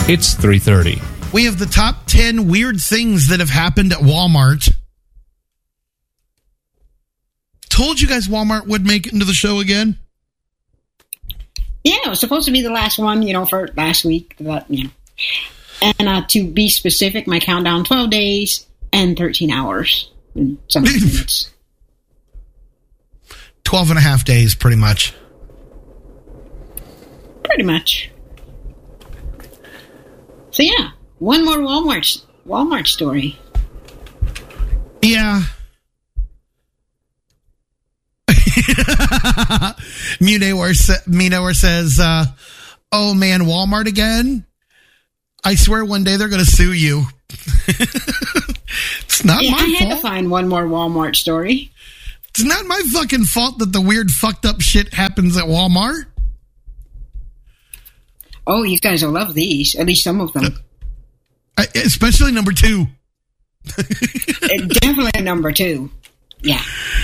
It's 3:30. We have the top 10 weird things that have happened at Walmart. Told you guys Walmart would make it into the show again. Yeah, it was supposed to be the last one, for last week. But, And to be specific, my countdown, 12 days and 13 hours and some minutes. 12 and a half days, pretty much. Pretty much. So, yeah, one more Walmart story. Yeah. Minor says, oh man, Walmart again? I swear one day they're going to sue you. It's not my fault. I had to find one more Walmart story. It's not my fucking fault that the weird fucked up shit happens at Walmart. Oh, you guys will love these. At least some of them. Especially number 2. Definitely number 2. Yeah.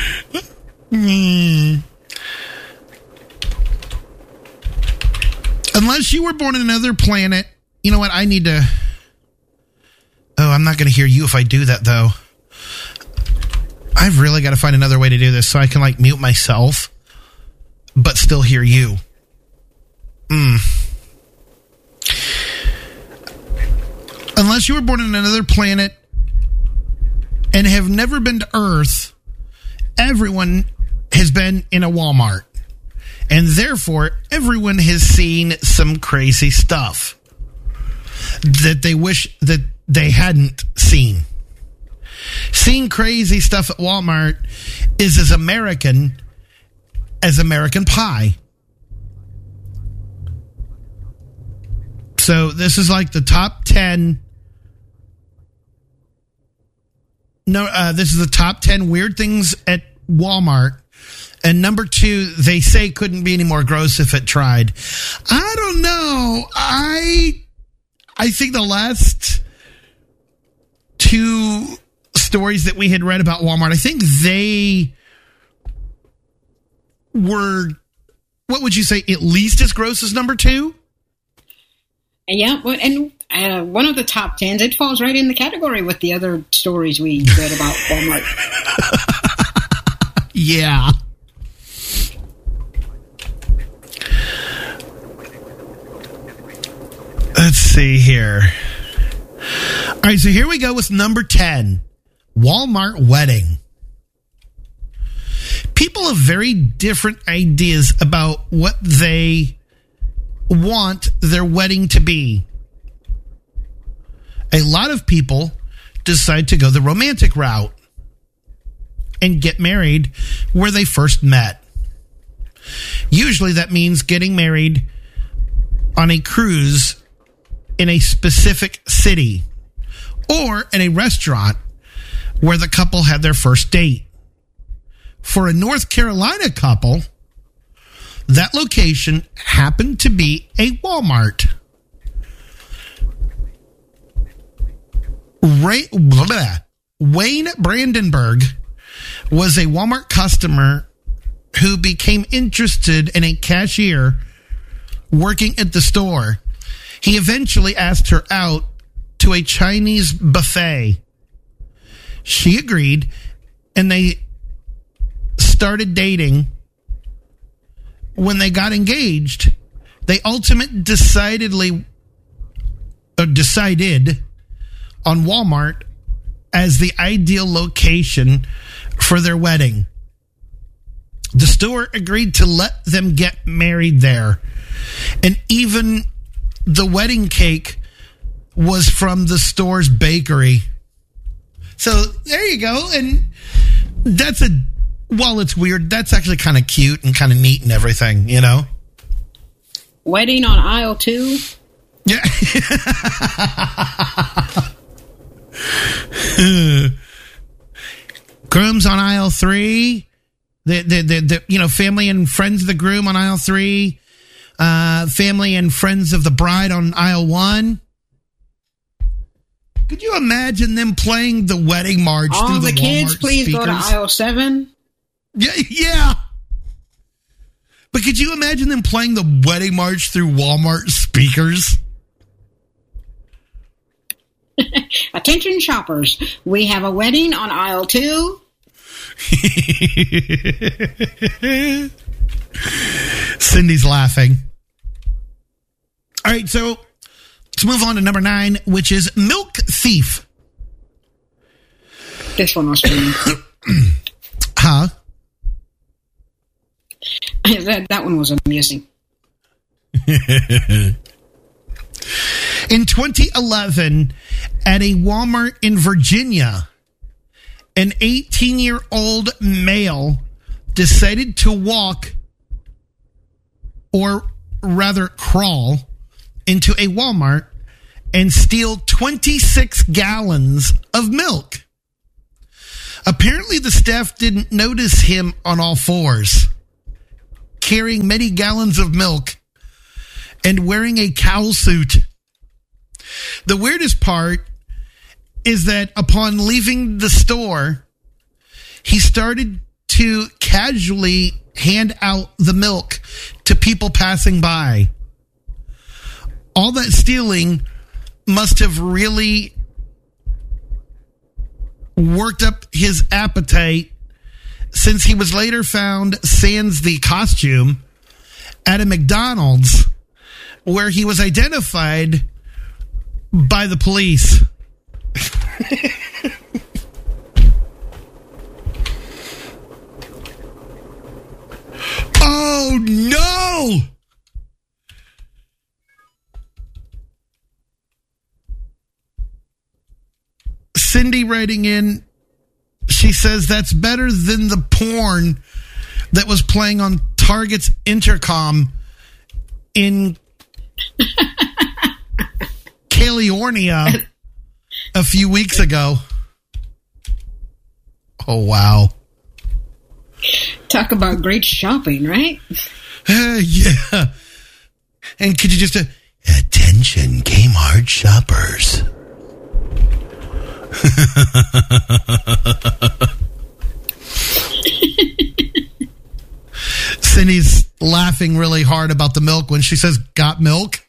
Unless you were born on another planet, you know what? I need to... Oh, I'm not going to hear you if I do that, though. I've really got to find another way to do this so I can, mute myself, but still hear you. Unless you were born on another planet and have never been to Earth, everyone has been in a Walmart. And therefore, everyone has seen some crazy stuff that they wish that they hadn't seen. Seeing crazy stuff at Walmart is as American as American Pie. So this is the top 10. This is the top 10 weird things at Walmart. And number 2, they say couldn't be any more gross if it tried. I don't know. I think the last 2 stories that we had read about Walmart, I think they were, what would you say, at least as gross as number 2? Yeah, and one of the top 10s, it falls right in the category with the other stories we read about Walmart. Yeah. Let's see here. All right, so here we go with number 10. Walmart wedding. People have very different ideas about what they want their wedding to be. A lot of people decide to go the romantic route and get married where they first met. Usually that means getting married on a cruise in a specific city or in a restaurant where the couple had their first date. For a North Carolina couple, that location happened to be a Walmart. Wayne Brandenburg was a Walmart customer who became interested in a cashier working at the store. He eventually asked her out to a Chinese buffet. She agreed, and they started dating. When they got engaged, they ultimately decided on Walmart as the ideal location for their wedding. The store agreed to let them get married there. And even the wedding cake was from the store's bakery. So there you go. And that's while it's weird, that's actually kind of cute and kind of neat and everything, Wedding on aisle 2? Yeah. Groom's on aisle 3. The family and friends of the groom on aisle 3. Family and friends of the bride on aisle 1. Could you imagine them playing the wedding march all through the kids, Walmart please speakers? Go to aisle 7. Yeah. But could you imagine them playing the wedding march through Walmart speakers? Attention shoppers, we have a wedding on aisle 2. Cindy's laughing. All right, so let's move on to number 9, which is Milk Thief. This one was funny. Huh? That one was amusing. In 2011, at a Walmart in Virginia, an 18-year-old male decided to walk, or rather crawl, into a Walmart and steal 26 gallons of milk. Apparently, the staff didn't notice him on all fours, carrying many gallons of milk and wearing a cow suit. The weirdest part is that upon leaving the store, he started to casually hand out the milk to people passing by. All that stealing must have really worked up his appetite, since he was later found sans the costume at a McDonald's, where he was identified by the police. Oh no! Cindy writing in, she says that's better than the porn that was playing on Target's intercom in California a few weeks ago. Oh, wow. Talk about great shopping, right? Yeah. And could you just... attention, Kmart shoppers. Cindy's laughing really hard about the milk when she says, got milk?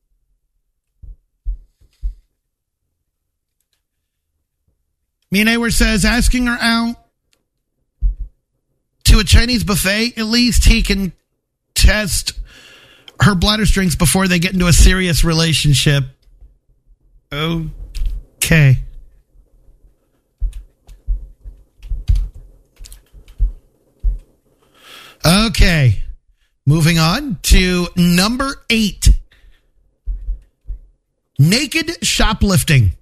Mina says, asking her out to a Chinese buffet, at least he can test her bladder strength before they get into a serious relationship. Okay. Okay. Moving on to number 8. Naked shoplifting.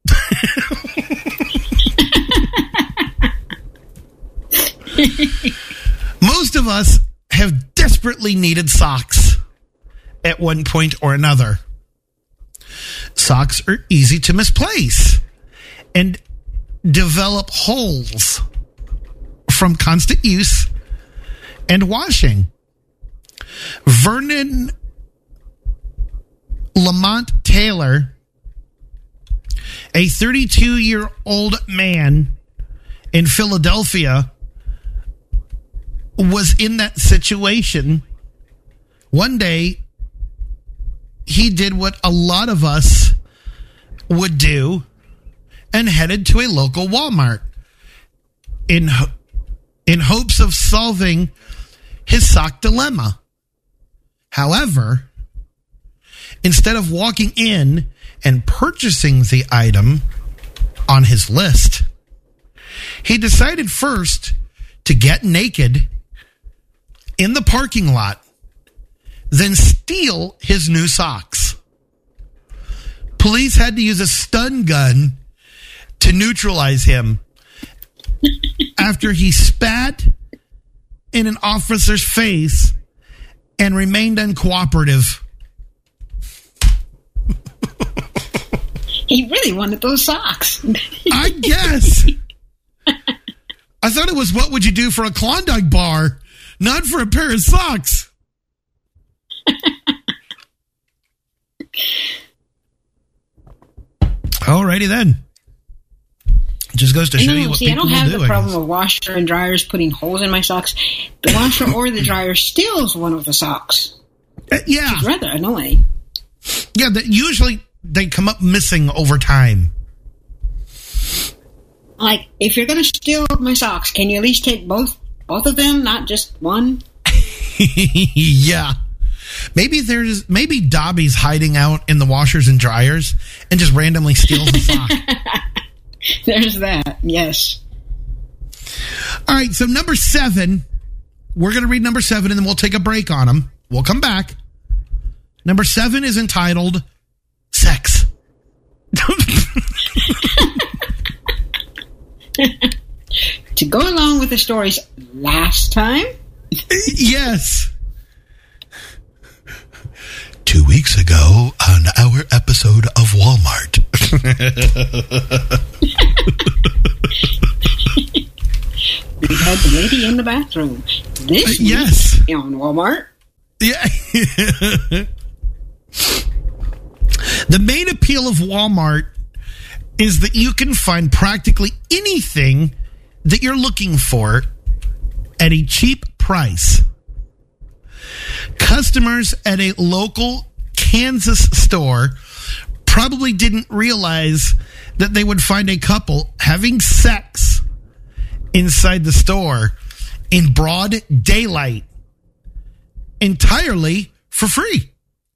Most of us have desperately needed socks at one point or another. Socks are easy to misplace and develop holes from constant use and washing. Vernon Lamont Taylor, a 32-year-old man in Philadelphia, was in that situation. One day, he did what a lot of us would do and headed to a local Walmart in hopes of solving his sock dilemma. However, instead of walking in and purchasing the item on his list, he decided first to get naked in the parking lot, then steal his new socks. Police had to use a stun gun to neutralize him after he spat in an officer's face and remained uncooperative. He really wanted those socks. I guess. I thought it was what would you do for a Klondike bar, not for a pair of socks. Alrighty then. Just goes to show you what people do. I don't have the problem of washer and dryers putting holes in my socks. The washer or the dryer steals one of the socks. Yeah. It's rather annoying. Yeah, usually they come up missing over time. Like, if you're going to steal my socks, can you at least take both of them, not just one? Yeah. Maybe Dobby's hiding out in the washers and dryers and just randomly steals a sock. There's that, yes. All right, so number 7. We're going to read number 7, and then we'll take a break on them. We'll come back. Number 7 is entitled Sex. To go along with the stories last time? Yes. 2 weeks ago on our episode of Walmart. We had the lady in the bathroom. This yes. week on Walmart. Yeah. The main appeal of Walmart is that you can find practically anything that you're looking for at a cheap price. Customers at a local Kansas store probably didn't realize that they would find a couple having sex inside the store in broad daylight entirely for free.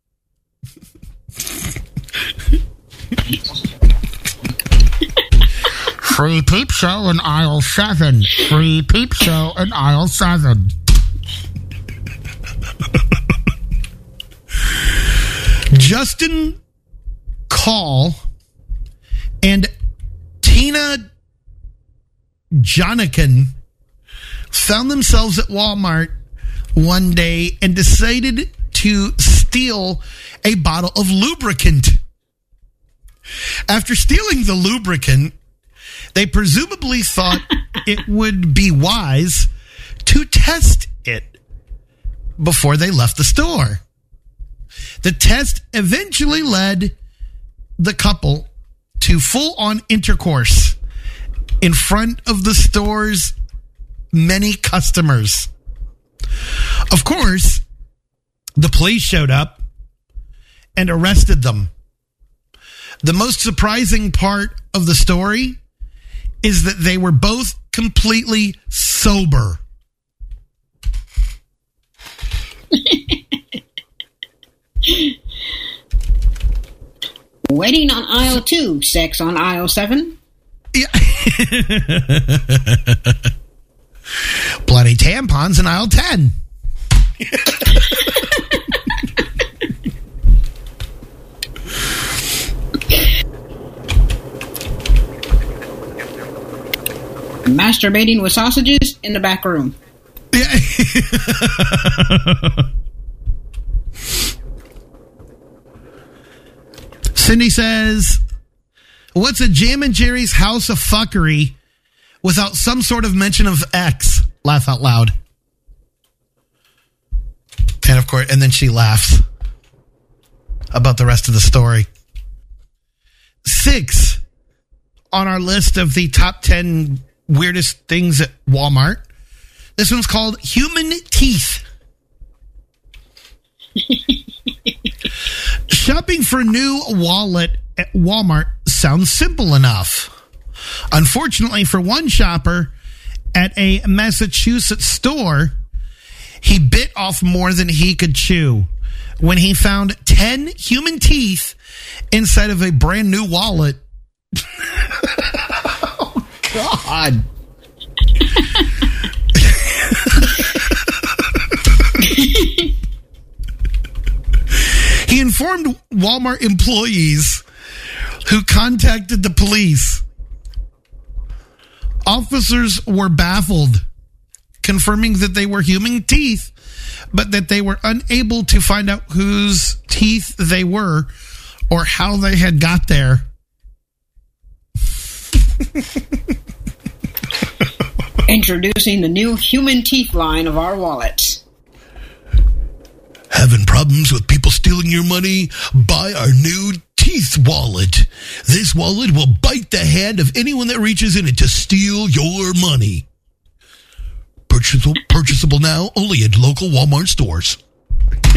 Free peep show in aisle 7. Free peep show in aisle 7. Justin Call and Tina Jonikin found themselves at Walmart one day and decided to steal a bottle of lubricant. After stealing the lubricant, they presumably thought it would be wise to test it before they left the store. The test eventually led the couple to full-on intercourse in front of the store's many customers. Of course, the police showed up and arrested them. The most surprising part of the story is that they were both completely sober. Wedding on aisle 2, sex on aisle 7. Yeah. Bloody tampons in aisle 10. Masturbating with sausages in the back room. Yeah. Cindy says, what's a Jam and Jerry's house of fuckery without some sort of mention of X? Laugh out loud. And of course, and then she laughs about the rest of the story. 6 on our list of the top 10 weirdest things at Walmart. This one's called human teeth. Shopping for a new wallet at Walmart sounds simple enough. Unfortunately for one shopper at a Massachusetts store, he bit off more than he could chew when he found 10 human teeth inside of a brand new wallet. Oh, God. He informed Walmart employees who contacted the police. Officers were baffled, confirming that they were human teeth, but that they were unable to find out whose teeth they were or how they had got there. Introducing the new human teeth line of our wallets. Having problems with people stealing your money? Buy our new teeth wallet. This wallet will bite the hand of anyone that reaches in it to steal your money. Purchasable now only at local Walmart stores.